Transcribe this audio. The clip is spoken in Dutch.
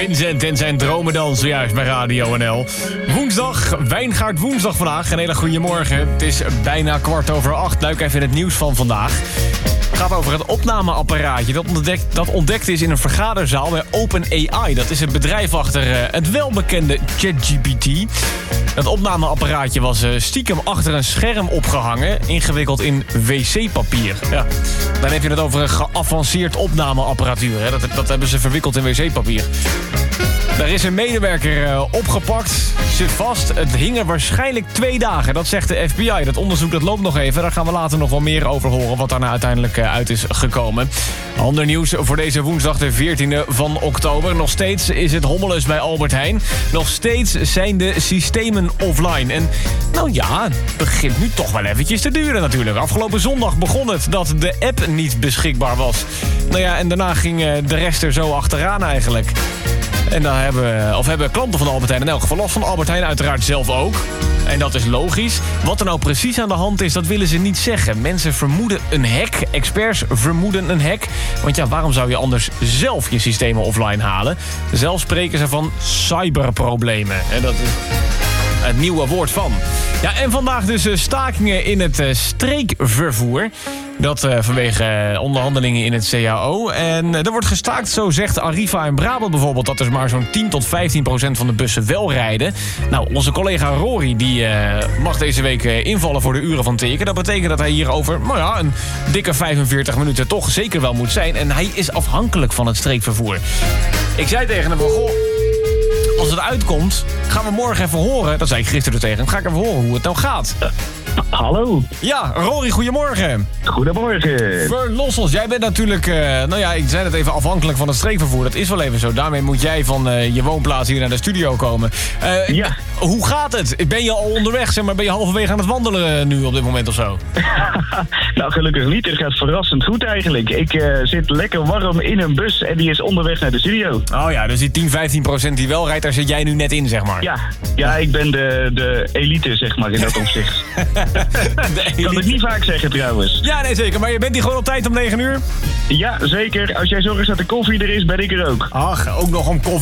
Vincent en zijn dromedans zojuist bij Radio NL. Woensdag, Wijngaard Woensdag vandaag. Een hele goede morgen. Het is bijna 7:15. Duik even in het nieuws van vandaag. Het gaat over het opnameapparaatje dat ontdekt is in een vergaderzaal bij OpenAI. Dat is het bedrijf achter het welbekende ChatGPT. Dat opnameapparaatje was stiekem achter een scherm opgehangen, ingewikkeld in wc-papier. Ja. Dan heb je het over een geavanceerd opnameapparatuur. Hè. Dat hebben ze verwikkeld in wc-papier. Daar is een medewerker opgepakt, zit vast. Het hing er waarschijnlijk 2 dagen, dat zegt de FBI. Dat onderzoek dat loopt nog even, daar gaan we later nog wel meer over horen wat daarna uiteindelijk uit is gekomen. Ander nieuws voor deze woensdag de 14e van oktober. Nog steeds is het hommeles bij Albert Heijn. Nog steeds zijn de systemen offline. En nou ja, het begint nu toch wel eventjes te duren natuurlijk. Afgelopen zondag begon het dat de app niet beschikbaar was. Nou ja, en daarna ging de rest er zo achteraan eigenlijk. En dan hebben klanten van Albert Heijn in elk geval last van. Albert Heijn uiteraard zelf ook. En dat is logisch. Wat er nou precies aan de hand is, dat willen ze niet zeggen. Mensen vermoeden een hack. Experts vermoeden een hack. Want ja, waarom zou je anders zelf je systemen offline halen? Zelf spreken ze van cyberproblemen. En dat is het nieuwe woord van. Ja, en vandaag dus stakingen in het streekvervoer. Dat vanwege onderhandelingen in het CAO. En er wordt gestaakt, zo zegt Arriva in Brabant bijvoorbeeld, dat er maar zo'n 10 tot 15% van de bussen wel rijden. Nou, onze collega Rory die mag deze week invallen voor de uren van teken. Dat betekent dat hij hier over een dikke 45 minuten toch zeker wel moet zijn. En hij is afhankelijk van het streekvervoer. Ik zei tegen hem, goh, als het uitkomt, gaan we morgen even horen. Dat zei ik gisteren tegen hem. Ga ik even horen hoe het nou gaat. Hallo. Ja, Rory, goedemorgen. Goedemorgen. Verlos ons. Jij bent natuurlijk, ik zei het even, afhankelijk van het streekvervoer. Dat is wel even zo. Daarmee moet jij van je woonplaats hier naar de studio komen. Ja. Hoe gaat het? Ben je al onderweg? Zeg maar, ben je halverwege aan het wandelen nu op dit moment of zo? Nou, gelukkig niet. Het gaat verrassend goed eigenlijk. Ik zit lekker warm in een bus en die is onderweg naar de studio. Oh ja, dus die 10-15% die wel rijdt, daar zit jij nu net in, zeg maar. Ja, ik ben de elite, zeg maar, in dat opzicht. Kan ik niet vaak zeggen trouwens. Ja, nee, zeker. Maar je bent hier gewoon op tijd om 9 uur? Ja, zeker. Als jij zorgt dat de koffie er is, ben ik er ook. Ach, ook nog om koffie.